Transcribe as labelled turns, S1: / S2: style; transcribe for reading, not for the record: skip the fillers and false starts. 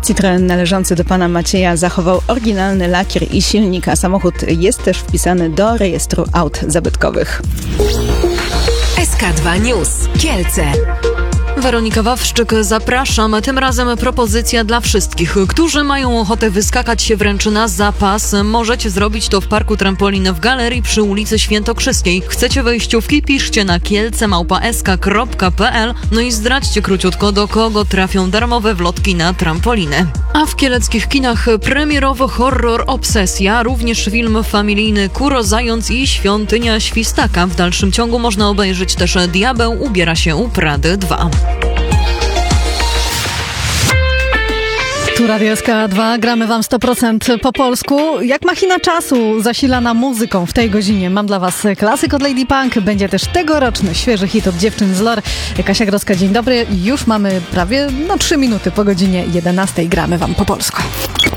S1: Citroen należący do pana Macieja zachował oryginalny lakier i silnik, a samochód jest też wpisany do rejestru aut zabytkowych.
S2: SK2 News. Kielce.
S3: Weronika Wawrzyk, zapraszam. Tym razem propozycja dla wszystkich, którzy mają ochotę wyskakać się wręcz na zapas. Możecie zrobić to w parku trampolin w galerii przy ulicy Świętokrzyskiej. Chcecie wejściówki? Piszcie na kielce@sk.pl. No i zdradźcie króciutko, do kogo trafią darmowe wlotki na trampoliny. A w kieleckich kinach premierowo horror Obsesja, również film familijny Kuro, Zając i Świątynia Świstaka. W dalszym ciągu można obejrzeć też Diabeł ubiera się u Prady 2.
S4: Tu Radio SK2, gramy wam 100% po polsku. Jak machina czasu zasilana muzyką w tej godzinie. Mam dla was klasyk od Lady Punk. Będzie też tegoroczny, świeży hit od dziewczyn z Lore. Kasia Grodzka, dzień dobry. Już mamy prawie 3 minuty po godzinie 11. Gramy wam po polsku.